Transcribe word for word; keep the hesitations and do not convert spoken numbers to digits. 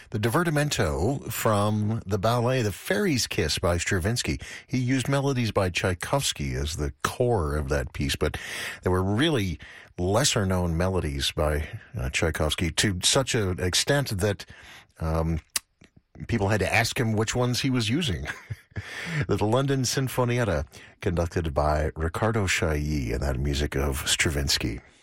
the Divertimento from the ballet The Fairy's Kiss by Stravinsky. He used melodies by Tchaikovsky as the core of that piece, but there were really lesser-known melodies by uh, Tchaikovsky to such an extent that um, people had to ask him which ones he was using. The London Sinfonietta, conducted by Riccardo Chailly, and that music of Stravinsky.